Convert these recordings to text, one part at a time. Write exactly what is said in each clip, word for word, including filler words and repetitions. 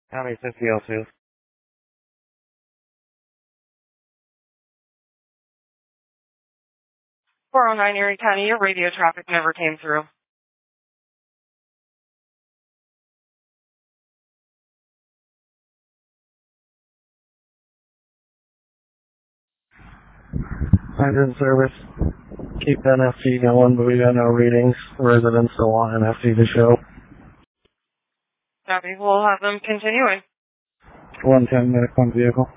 County fifty oh two. four oh nine Erie County, your radio traffic never came through. Engine service. Keep N F T going, but we got no readings. Residents still want N F T to show. Copy. We'll have them continuing. one ten minute one vehicle.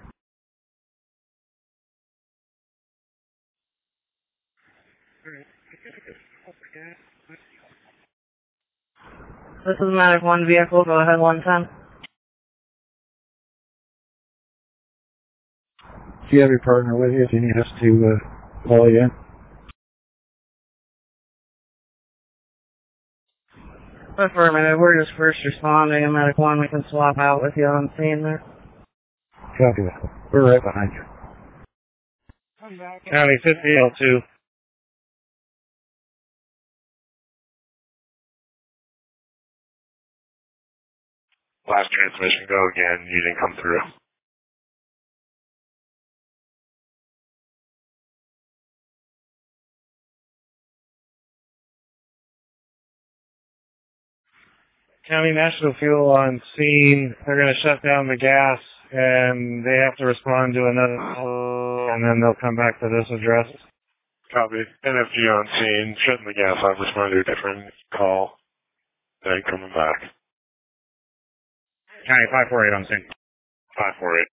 This is Medic one vehicle. Go ahead, one ten. Do you have your partner with you if you need us to uh, call you in? Affirmative. We're just first responding. And Medic one, we can swap out with you on scene there. Copy that. We're right behind you. County fifty oh two. Last transmission, go again. You didn't come through. County National Fuel on scene. They're going to shut down the gas, and they have to respond to another call, and then they'll come back to this address. Copy. N F G on scene. Shutting the gas off. Respond to a different call. Then coming back. County five four eight on scene. five four eight.